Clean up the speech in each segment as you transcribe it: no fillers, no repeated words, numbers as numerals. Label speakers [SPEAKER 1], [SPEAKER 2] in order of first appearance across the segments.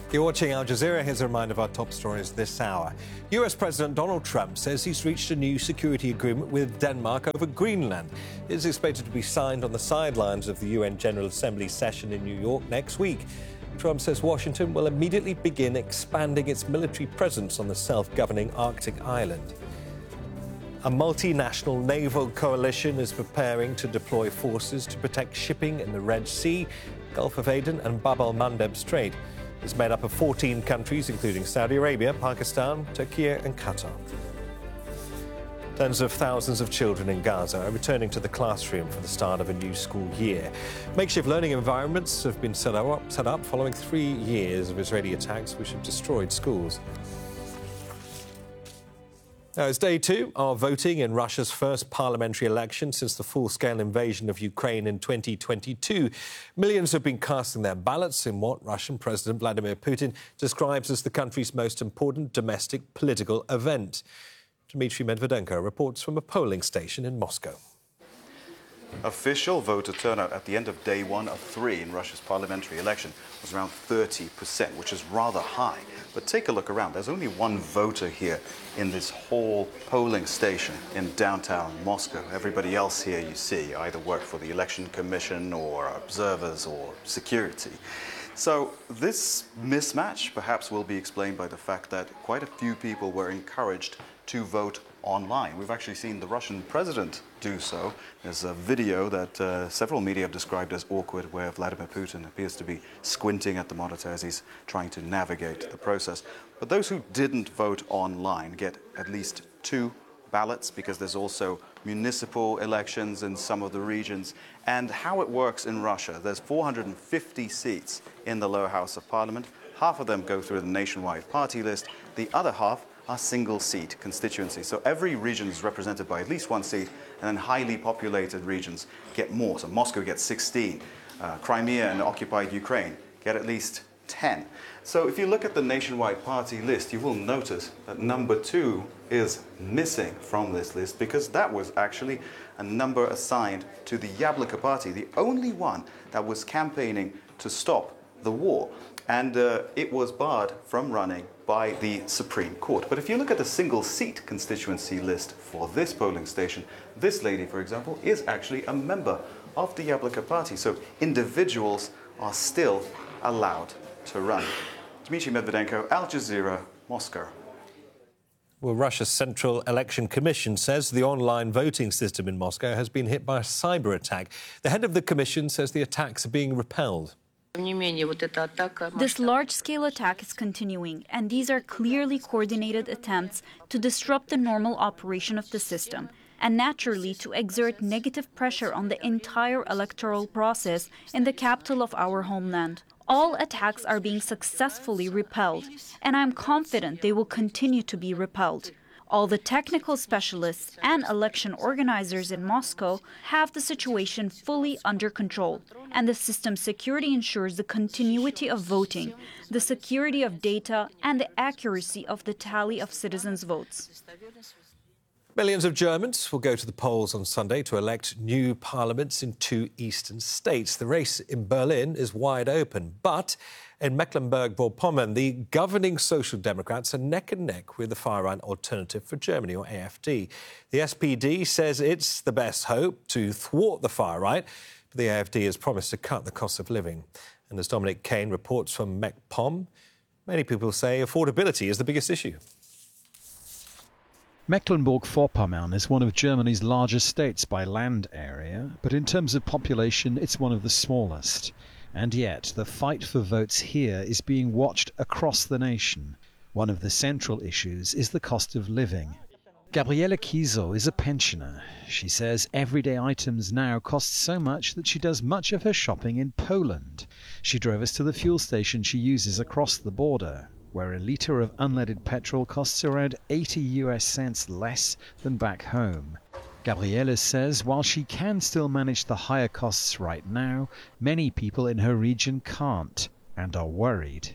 [SPEAKER 1] You're watching Al Jazeera. Here's a reminder of our top stories this hour. US President Donald Trump says he's reached a new security agreement with Denmark over Greenland. It's expected to be signed on the sidelines of the UN General Assembly session in New York next week. Trump says Washington will immediately begin expanding its military presence on the self-governing Arctic island. A multinational naval coalition is preparing to deploy forces to protect shipping in the Red Sea, Gulf of Aden and Bab el-Mandeb Strait. It's made up of 14 countries, including Saudi Arabia, Pakistan, Turkey and Qatar. Tens of thousands of children in Gaza are returning to the classroom for the start of a new school year. Makeshift learning environments have been set up following 3 years of Israeli attacks which have destroyed schools. Now, it's day 2 of voting in Russia's first parliamentary election since the full-scale invasion of Ukraine in 2022. Millions have been casting their ballots in what Russian President Vladimir Putin describes as the country's most important domestic political event. Dmitry Medvedenko reports from a polling station in Moscow.
[SPEAKER 2] Official voter turnout at the end of day 1 of 3 in Russia's parliamentary election was around 30%, which is rather high. But take a look around. There's only one voter here in this whole polling station in downtown Moscow. Everybody else here, you see, either work for the election commission or observers or security. So this mismatch perhaps will be explained by the fact that quite a few people were encouraged to vote online. We've actually seen the Russian president do so. There's a video that several media have described as awkward, where Vladimir Putin appears to be squinting at the monitor as he's trying to navigate the process. But those who didn't vote online get at least 2 ballots, because there's also municipal elections in some of the regions. And how it works in Russia, there's 450 seats in the lower house of parliament. Half of them go through the nationwide party list. The other half are single-seat constituencies. So every region is represented by at least 1 seat, and then highly populated regions get more. So Moscow gets 16. Crimea and occupied Ukraine get at least 10. So if you look at the nationwide party list, you will notice that number 2 is missing from this list, because that was actually a number assigned to the Yabloko party, the only one that was campaigning to stop the war. And it was barred from running by the Supreme Court. But if you look at the single-seat constituency list for this polling station, this lady, for example, is actually a member of the Yabloko party. So individuals are still allowed to run. Dmitry Medvedenko, Al Jazeera, Moscow.
[SPEAKER 1] Well, Russia's Central Election Commission says the online voting system in Moscow has been hit by a cyber attack. The head of the commission says the attacks are being repelled.
[SPEAKER 3] This large-scale attack is continuing, and these are clearly coordinated attempts to disrupt the normal operation of the system and naturally to exert negative pressure on the entire electoral process in the capital of our homeland. All attacks are being successfully repelled, and I'm confident they will continue to be repelled. All the technical specialists and election organizers in Moscow have the situation fully under control, and the system's security ensures the continuity of voting, the security of data, and the accuracy of the tally of citizens' votes.
[SPEAKER 1] Millions of Germans will go to the polls on Sunday to elect new parliaments in 2 eastern states. The race in Berlin is wide open, but in Mecklenburg-Vorpommern, the governing Social Democrats are neck and neck with the far-right Alternative for Germany, or AfD. The SPD says it's the best hope to thwart the far-right, but the AfD has promised to cut the cost of living. And as Dominic Kane reports from MacPom, many people say affordability is the biggest issue.
[SPEAKER 4] Mecklenburg-Vorpommern is one of Germany's largest states by land area, but in terms of population, it's one of the smallest. And yet, the fight for votes here is being watched across the nation. One of the central issues is the cost of living. Gabriele Kiesel is a pensioner. She says everyday items now cost so much that she does much of her shopping in Poland. She drove us to the fuel station she uses across the border, where a litre of unleaded petrol costs around 80 US cents less than back home. Gabriele says while she can still manage the higher costs right now, many people in her region can't and are worried.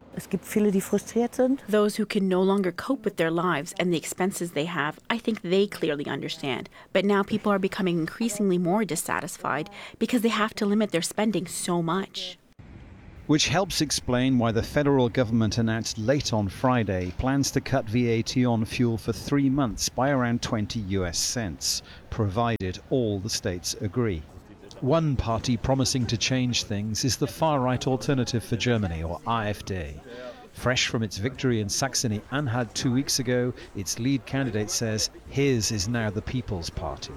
[SPEAKER 5] Those who can no longer cope with their lives and the expenses they have, I think they clearly understand. But now people are becoming increasingly more dissatisfied because they have to limit their spending so much.
[SPEAKER 4] which helps explain why the federal government announced late on Friday plans to cut VAT on fuel for 3 months by around 20 US cents, provided all the states agree. One party promising to change things is the far-right Alternative for Germany, or AfD. Fresh from its victory in Saxony-Anhalt 2 weeks ago, its lead candidate says his is now the People's Party.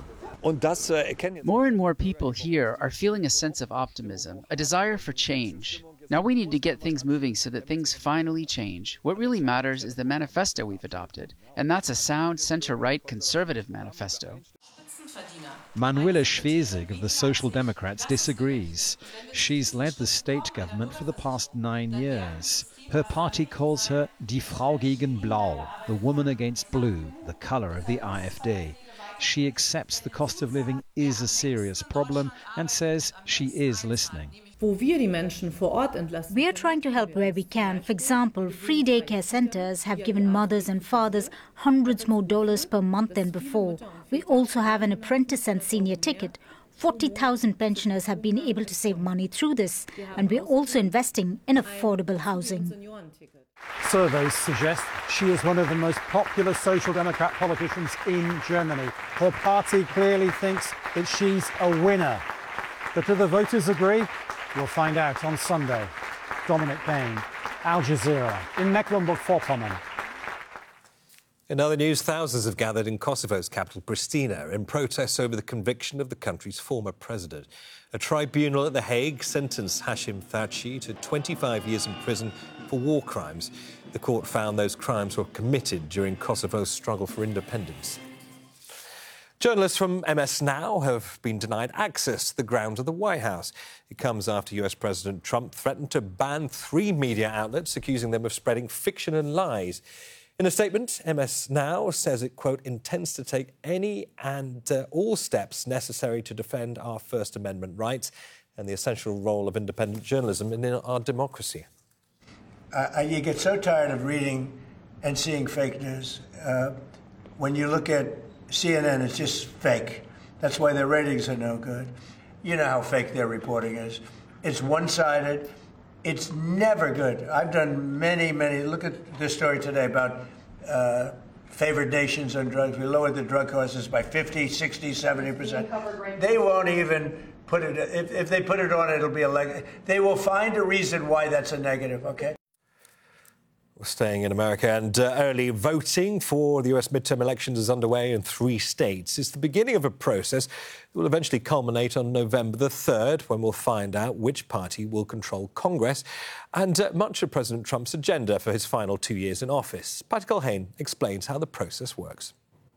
[SPEAKER 6] More and more people here are feeling a sense of optimism, a desire for change. Now we need to get things moving so that things finally change. What really matters is the manifesto we've adopted, and that's a sound center-right conservative manifesto.
[SPEAKER 4] Manuela Schwesig of the Social Democrats disagrees. She's led the state government for the past 9 years. Her party calls her Die Frau gegen Blau, the woman against blue, the colour of the AfD. She accepts the cost of living is a serious problem and says she is listening.
[SPEAKER 7] We are trying to help where we can. For example, free daycare centers have given mothers and fathers hundreds more dollars per month than before. We also have an apprentice and senior ticket. 40,000 pensioners have been able to save money through this, and we're also investing in affordable housing.
[SPEAKER 8] Surveys suggest she is one of the most popular Social Democrat politicians in Germany. Her party clearly thinks that she's a winner. But do the voters agree? We'll find out on Sunday. Dominic Kane, Al Jazeera, in Mecklenburg-Vorpommern.
[SPEAKER 1] In other news, thousands have gathered in Kosovo's capital, Pristina, in protest over the conviction of the country's former president. A tribunal at The Hague sentenced Hashim Thaci to 25 years in prison for war crimes. The court found those crimes were committed during Kosovo's struggle for independence. Journalists from MS Now have been denied access to the grounds of the White House. It comes after US President Trump threatened to ban 3 media outlets, accusing them of spreading fiction and lies. In a statement, MS Now says it, quote, intends to take any and all steps necessary to defend our First Amendment rights and the essential role of independent journalism in our democracy.
[SPEAKER 9] You get so tired of reading and seeing fake news. When you look at CNN, it's just fake. That's why their ratings are no good. You know how fake their reporting is. It's one-sided. It's never good. I've done many, look at this story today about favored nations on drugs. We lowered the drug costs by 50, 60, 70%. They won't even put it, if they put it on, it'll be they will find a reason why that's a negative, okay?
[SPEAKER 1] We're staying in America, and early voting for the US midterm elections is underway in 3 states. It's the beginning of a process that will eventually culminate on November the 3rd, when we'll find out which party will control Congress and much of President Trump's agenda for his final 2 years in office. Patty Culhane explains how the process works.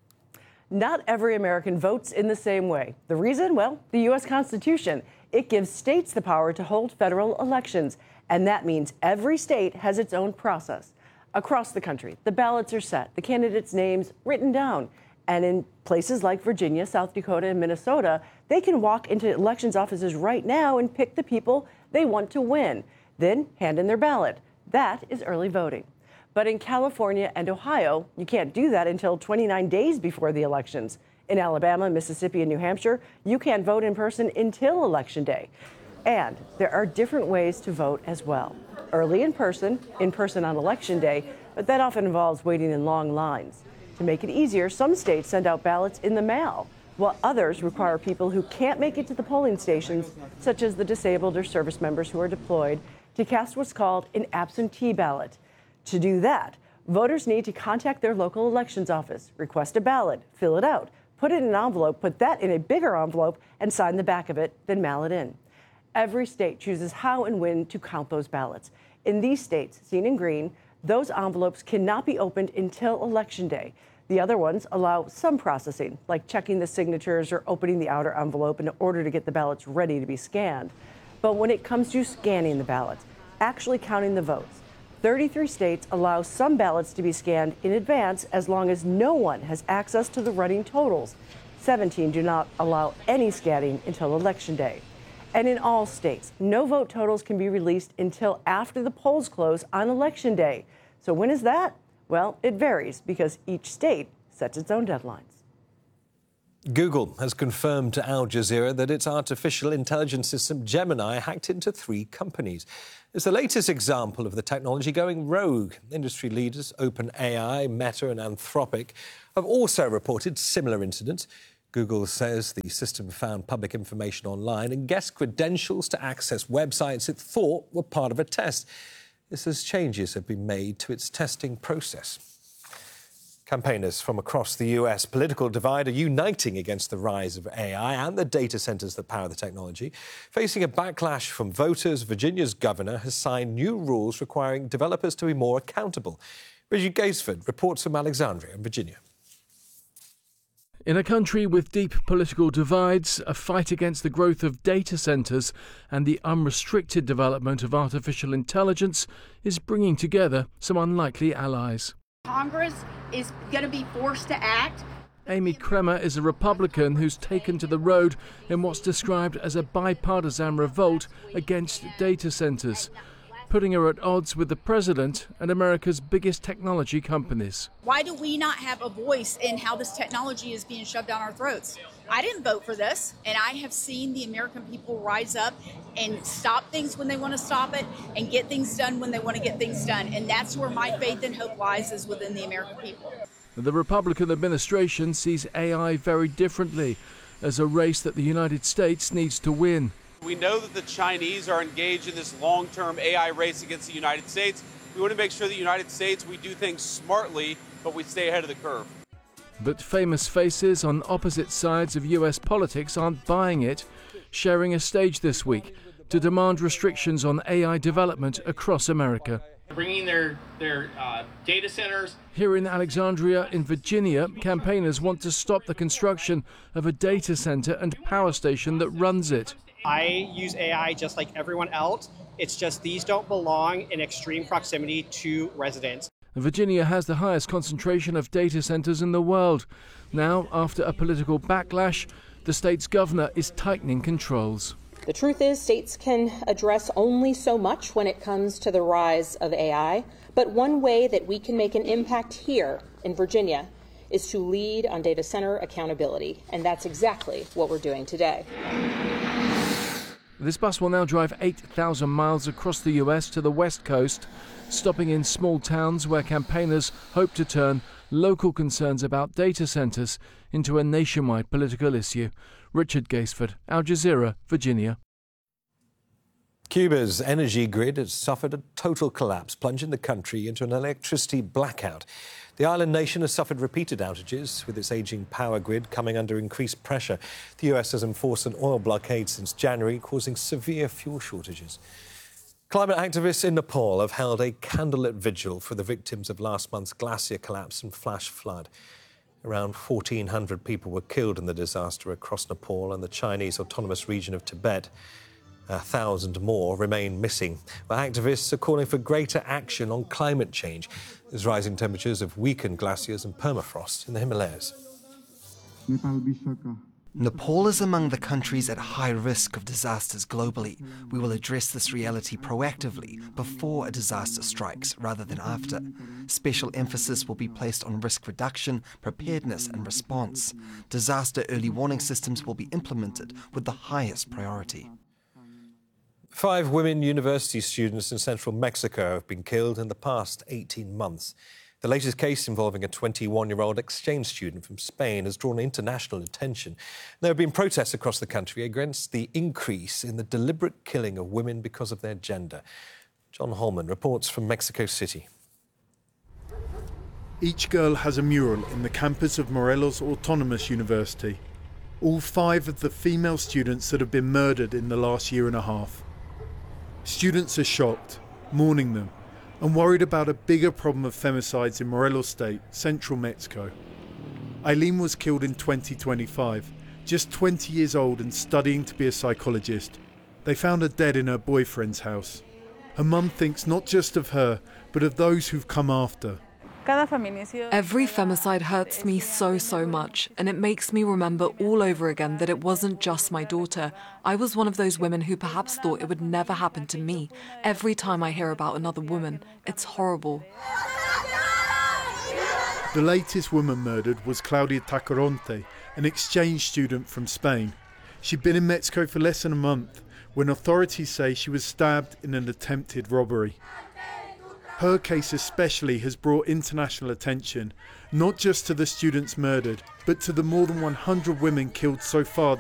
[SPEAKER 10] Not every American votes in the same way. The reason? Well, the U.S. Constitution. It gives states the power to hold federal elections, and that means every state has its own process. Across the country, the ballots are set, the candidates' names written down, and in places like Virginia, South Dakota, and Minnesota, they can walk into elections offices right now and pick the people they want to win, then hand in their ballot. That is early voting. But in California and Ohio, you can't do that until 29 days before the elections. In Alabama, Mississippi, and New Hampshire, you can't vote in person until Election Day. And there are different ways to vote as well. Early in person on Election Day, but that often involves waiting in long lines. To make it easier, some states send out ballots in the mail, while others require people who can't make it to the polling stations, such as the disabled or service members who are deployed, to cast what's called an absentee ballot. To do that, voters need to contact their local elections office, request a ballot, fill it out, put it in an envelope, put that in a bigger envelope, and sign the back of it, then mail it in. Every state chooses how and when to count those ballots. In these states, seen in green, those envelopes cannot be opened until Election Day. The other ones allow some processing, like checking the signatures or opening the outer envelope in order to get the ballots ready to be scanned. But when it comes to scanning the ballots, actually counting the votes, 33 states allow some ballots to be scanned in advance as long as no one has access to the running totals. 17 do not allow any scanning until Election Day. And in all states, no vote totals can be released until after the polls close on Election Day. So when is that? Well, it varies because each state sets its own deadlines.
[SPEAKER 1] Google has confirmed to Al Jazeera that its artificial intelligence system Gemini hacked into 3 companies. It's the latest example of the technology going rogue. Industry leaders OpenAI, Meta and Anthropic have also reported similar incidents. Google says the system found public information online and guessed credentials to access websites it thought were part of a test. It says changes have been made to its testing process. Campaigners from across the US political divide are uniting against the rise of AI and the data centres that power the technology. Facing a backlash from voters, Virginia's governor has signed new rules requiring developers to be more accountable. Richard Gaisford reports from Alexandria in Virginia.
[SPEAKER 11] In a country with deep political divides, a fight against the growth of data centres and the unrestricted development of artificial intelligence is bringing together some unlikely allies.
[SPEAKER 12] Congress is going to be forced to act.
[SPEAKER 11] Amy Kremer is a Republican who's taken to the road in what's described as a bipartisan revolt against data centres, putting her at odds with the president and America's biggest technology companies.
[SPEAKER 12] Why do we not have a voice in how this technology is being shoved down our throats? I didn't vote for this, and I have seen the American people rise up and stop things when they want to stop it and get things done when they want to get things done. And that's where my faith and hope lies, is within the American people.
[SPEAKER 11] The Republican administration sees AI very differently, as a race that the United States needs to win.
[SPEAKER 13] We know that the Chinese are engaged in this long-term AI race against the United States. We want to make sure that the United States, we do things smartly, but we stay ahead of the curve.
[SPEAKER 11] But famous faces on opposite sides of US politics aren't buying it, sharing a stage this week to demand restrictions on AI development across America.
[SPEAKER 14] Bringing their data centers.
[SPEAKER 11] Here in Alexandria in Virginia, campaigners want to stop the construction of a data center and power station that runs it.
[SPEAKER 15] I use AI just like everyone else. It's just these don't belong in extreme proximity to residents.
[SPEAKER 11] Virginia has the highest concentration of data centers in the world. Now, after a political backlash, the state's governor is tightening controls.
[SPEAKER 16] The truth is, states can address only so much when it comes to the rise of AI. But one way that we can make an impact here in Virginia is to lead on data center accountability. And that's exactly what we're doing today.
[SPEAKER 11] This bus will now drive 8,000 miles across the US to the West Coast, stopping in small towns where campaigners hope to turn local concerns about data centers into a nationwide political issue. Richard Gaisford, Al Jazeera, Virginia.
[SPEAKER 1] Cuba's energy grid has suffered a total collapse, plunging the country into an electricity blackout. The island nation has suffered repeated outages, with its ageing power grid coming under increased pressure. The US has enforced an oil blockade since January, causing severe fuel shortages. Climate activists in Nepal have held a candlelit vigil for the victims of last month's glacier collapse and flash flood. Around 1,400 people were killed in the disaster across Nepal and the Chinese autonomous region of Tibet. 1,000 more remain missing. But activists are calling for greater action on climate change, as rising temperatures have weakened glaciers and permafrost in the Himalayas.
[SPEAKER 17] Nepal is among the countries at high risk of disasters globally. We will address this reality proactively before a disaster strikes rather than after. Special emphasis will be placed on risk reduction, preparedness and response. Disaster early warning systems will be implemented with the highest priority.
[SPEAKER 1] 5 women university students in central Mexico have been killed in the past 18 months. The latest case, involving a 21-year-old exchange student from Spain, has drawn international attention. There have been protests across the country against the increase in the deliberate killing of women because of their gender. John Holman reports from Mexico City.
[SPEAKER 18] Each girl has a mural in the campus of Morelos Autonomous University. All 5 of the female students that have been murdered in the last year and a half. Students are shocked, mourning them, and worried about a bigger problem of femicides in Morelos State, central Mexico. Eileen was killed in 2025, just 20 years old and studying to be a psychologist. They found her dead in her boyfriend's house. Her mum thinks not just of her, but of those who've come after.
[SPEAKER 19] Every femicide hurts me so much, and it makes me remember all over again that it wasn't just my daughter. I was one of those women who perhaps thought it would never happen to me. Every time I hear about another woman, it's horrible.
[SPEAKER 18] The latest woman murdered was Claudia Tacoronte, an exchange student from Spain. She'd been in Mexico for less than a month when authorities say she was stabbed in an attempted robbery. Her case especially has brought international attention, not just to the students murdered, but to the more than 100 women killed so far